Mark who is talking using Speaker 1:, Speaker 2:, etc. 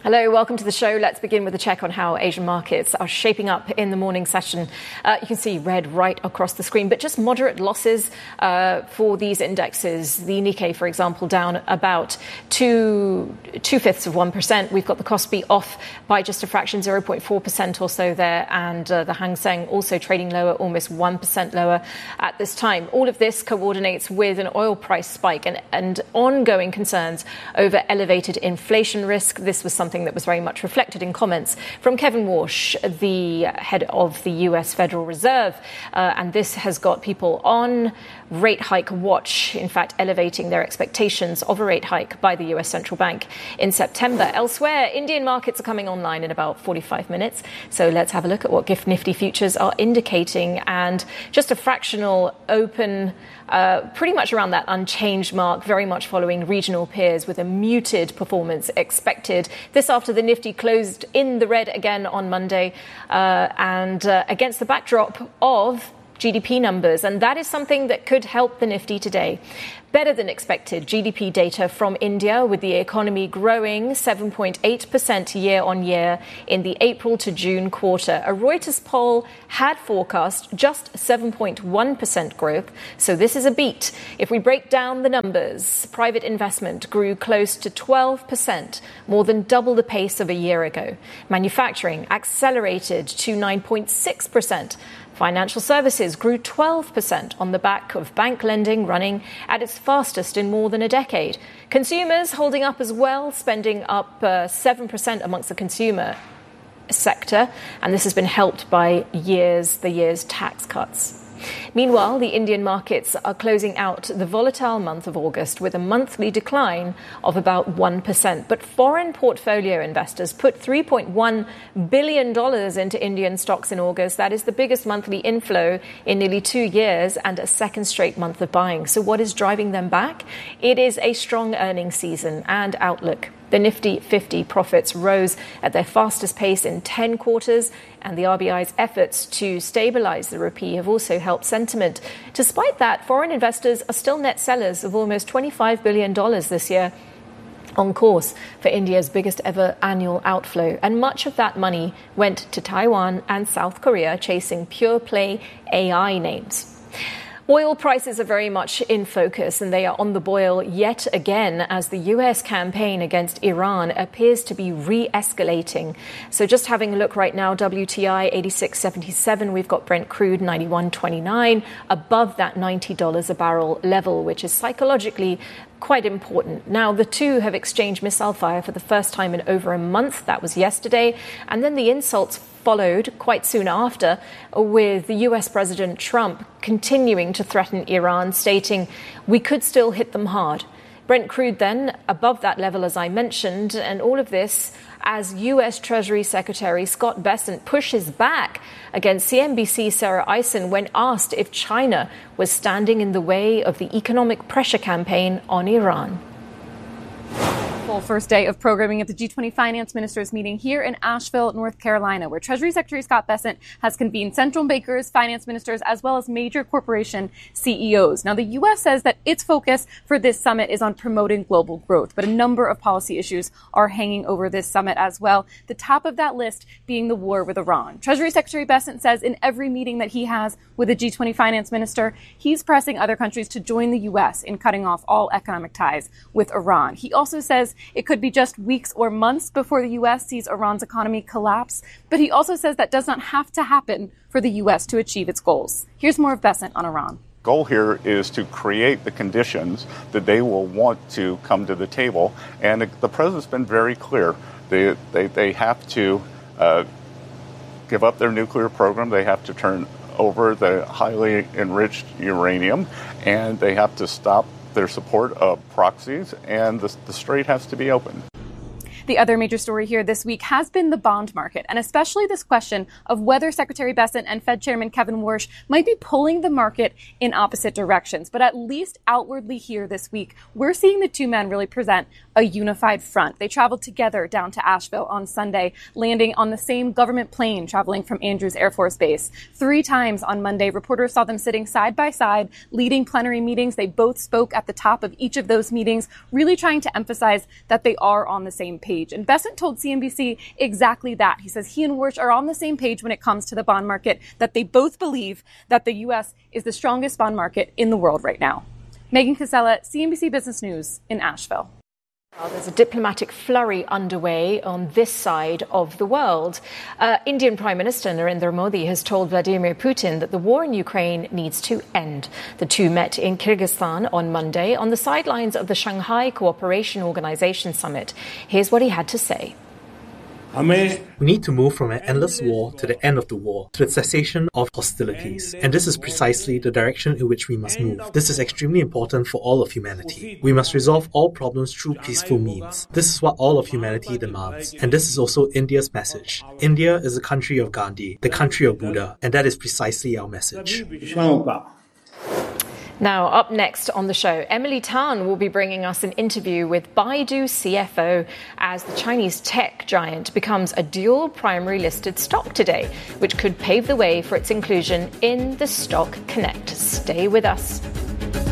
Speaker 1: Hello, welcome to the show. Let's begin with a check on how Asian markets are shaping up in the morning session. You can see red right across the screen, but just moderate losses for these indexes. The Nikkei, for example, down about 2/5%. We've got the Kospi off by just a fraction, 0.4% or so there, and the Hang Seng also trading lower, almost 1% lower at this time. All of this coordinates with an oil price spike and ongoing concerns over elevated inflation risk. This was something that was very much reflected in comments from Kevin Warsh, the head of the US Federal Reserve. And this has got people on rate hike watch, in fact, elevating their expectations of a rate hike by the US Central Bank in September. Elsewhere, Indian markets are coming online in about 45 minutes. So let's have a look at what GIFT Nifty futures are indicating. And just a fractional open, pretty much around that unchanged mark, very much following regional peers with a muted performance expected. This after the Nifty closed in the red again on Monday and against the backdrop of GDP numbers, and that is something that could help the Nifty today. Better than expected GDP data from India, with the economy growing 7.8% year on year in the April to June quarter. A Reuters poll had forecast just 7.1% growth, so this is a beat. If we break down the numbers, private investment grew close to 12%, more than double the pace of a year ago. Manufacturing accelerated to 9.6%. Financial services grew 12% on the back of bank lending running at its fastest in more than a decade. Consumers holding up as well, spending up 7% amongst the consumer sector, and this has been helped by the year's tax cuts. Meanwhile, the Indian markets are closing out the volatile month of August with a monthly decline of about 1%. But foreign portfolio investors put $3.1 billion into Indian stocks in August. That is the biggest monthly inflow in nearly 2 years and a second straight month of buying. So what is driving them back? It is a strong earnings season and outlook. The Nifty 50 profits rose at their fastest pace in 10 quarters, and the RBI's efforts to stabilize the rupee have also helped sentiment. Despite that, foreign investors are still net sellers of almost $25 billion this year, on course for India's biggest ever annual outflow. And much of that money went to Taiwan and South Korea, chasing pure play AI names. Oil prices are very much in focus, and they are on the boil yet again as the US campaign against Iran appears to be re-escalating. So just having a look right now, WTI 86.77, we've got Brent crude 91.29, above that $90 a barrel level, which is psychologically quite important. Now, the two have exchanged missile fire for the first time in over a month. That was yesterday. And then the insults followed quite soon after, with the US President Trump continuing to threaten Iran, stating, "We could still hit them hard." Brent crude then above that level, as I mentioned, and all of this as US Treasury Secretary Scott Bessent pushes back against CNBC's Sarah Eisen when asked if China was standing in the way of the economic pressure campaign on Iran.
Speaker 2: Full first day of programming at the G20 Finance Ministers meeting here in Asheville, North Carolina, where Treasury Secretary Scott Bessent has convened central bankers, finance ministers, as well as major corporation CEOs. Now, the U.S. says that its focus for this summit is on promoting global growth, but a number of policy issues are hanging over this summit as well. The top of that list being the war with Iran. Treasury Secretary Bessent says in every meeting that he has with a G20 finance minister, he's pressing other countries to join the U.S. in cutting off all economic ties with Iran. He also says it could be just weeks or months before the U.S. sees Iran's economy collapse. But he also says that does not have to happen for the U.S. to achieve its goals. Here's more of Bessent on Iran.
Speaker 3: Goal here is to create the conditions that they will want to come to the table. And the president's been very clear. They have to give up their nuclear program. They have to turn over the highly enriched uranium, and they have to stop their support of proxies, and the strait has to be open.
Speaker 2: The other major story here this week has been the bond market, and especially this question of whether Secretary Bessent and Fed Chairman Kevin Warsh might be pulling the market in opposite directions. But at least outwardly here this week, we're seeing the two men really present a unified front. They traveled together down to Asheville on Sunday, landing on the same government plane traveling from Andrews Air Force Base. 3 times on Monday, reporters saw them sitting side by side, leading plenary meetings. They both spoke at the top of each of those meetings, really trying to emphasize that they are on the same page. And Bessent told CNBC exactly that. He says he and Wirtz are on the same page when it comes to the bond market, that they both believe that the U.S. is the strongest bond market in the world right now. Megan Casella, CNBC Business News in Asheville.
Speaker 1: Well, there's a diplomatic flurry underway on this side of the world. Indian Prime Minister Narendra Modi has told Vladimir Putin that the war in Ukraine needs to end. The two met in Kyrgyzstan on Monday on the sidelines of the Shanghai Cooperation Organization summit. Here's what he had to say.
Speaker 4: We need to move from an endless war to the end of the war, to the cessation of hostilities. And this is precisely the direction in which we must move. This is extremely important for all of humanity. We must resolve all problems through peaceful means. This is what all of humanity demands. And this is also India's message. India is the country of Gandhi, the country of Buddha, and that is precisely our message.
Speaker 1: Now, up next on the show, Emily Tan will be bringing us an interview with Baidu CFO as the Chinese tech giant becomes a dual primary listed stock today, which could pave the way for its inclusion in the Stock Connect. Stay with us.